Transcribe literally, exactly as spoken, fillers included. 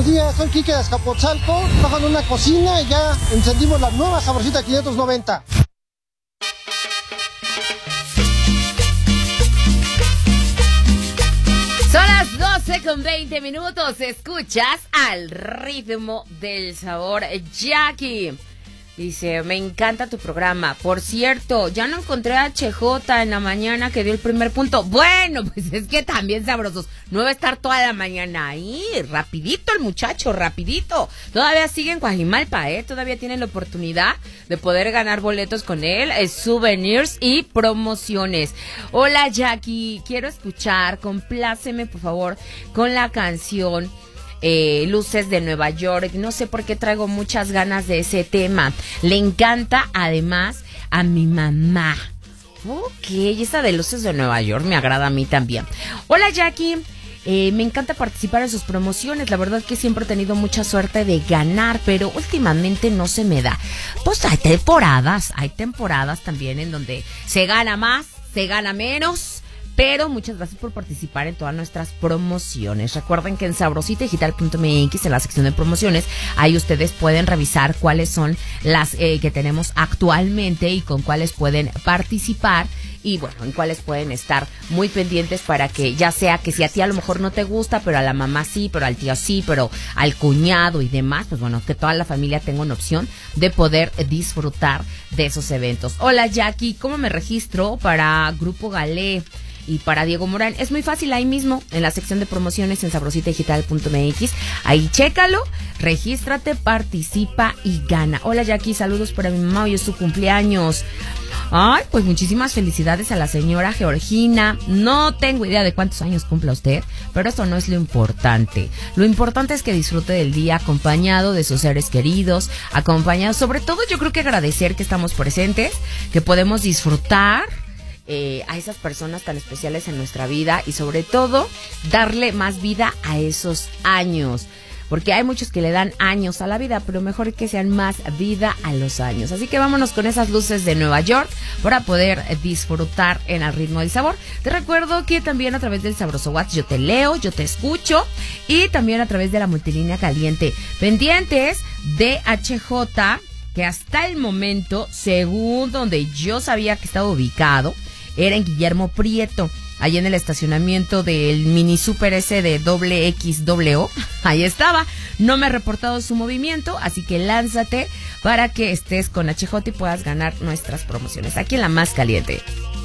días, soy Quique de Azcapotzalco, trabajo en una cocina y ya encendimos la nueva Sabrosita quinientos noventa. Son las doce con veinte minutos, escuchas Al Ritmo del Sabor. Jackie dice, me encanta tu programa. Por cierto, ya no encontré a H J en la mañana que dio el primer punto. Bueno, pues es que también sabrosos. No va a estar toda la mañana ahí. Rapidito el muchacho, rapidito. Todavía sigue en Coajimalpa, ¿eh? Todavía tienen la oportunidad de poder ganar boletos con él, eh, souvenirs y promociones. Hola Jackie, quiero escuchar, compláceme por favor con la canción Eh, Luces de Nueva York. No sé por qué traigo muchas ganas de ese tema. Le encanta además a mi mamá. Ok, esa de Luces de Nueva York me agrada a mí también. Hola Jackie, eh, me encanta participar en sus promociones. La verdad que siempre he tenido mucha suerte de ganar, pero últimamente no se me da. Pues hay temporadas, hay temporadas también en donde se gana más, se gana menos. Pero muchas gracias por participar en todas nuestras promociones. Recuerden que en sabrosita digital punto m x, en la sección de promociones, ahí ustedes pueden revisar cuáles son las eh, que tenemos actualmente y con cuáles pueden participar. Y bueno, en cuáles pueden estar muy pendientes para que ya sea que si a ti a lo mejor no te gusta, pero a la mamá sí, pero al tío sí, pero al cuñado y demás, pues bueno, que toda la familia tenga una opción de poder disfrutar de esos eventos. Hola Jackie, ¿cómo me registro para Grupo Galé y para Diego Morán? Es muy fácil, ahí mismo en la sección de promociones en sabrosita digital punto m x, ahí chécalo, regístrate, participa y gana. Hola Jackie, saludos para mi mamá, hoy es su cumpleaños. Ay, pues muchísimas felicidades a la señora Georgina. No tengo idea de cuántos años cumpla usted, pero esto no es lo importante. Lo importante es que disfrute del día acompañado de sus seres queridos, acompañado, sobre todo yo creo que agradecer que estamos presentes, que podemos disfrutar Eh, a esas personas tan especiales en nuestra vida y sobre todo darle más vida a esos años, porque hay muchos que le dan años a la vida, pero mejor que sean más vida a los años. Así que vámonos con esas Luces de Nueva York para poder disfrutar en Al Ritmo del Sabor. Te recuerdo que también a través del Sabroso WhatsApp yo te leo, yo te escucho, y también a través de la multilínea caliente. Pendientes de H J, que hasta el momento, según donde yo sabía que estaba ubicado, era en Guillermo Prieto, allí en el estacionamiento del mini super ese de doble X doble O. Ahí estaba, no me ha reportado su movimiento, así que lánzate para que estés con H J y puedas ganar nuestras promociones aquí en La Más Caliente.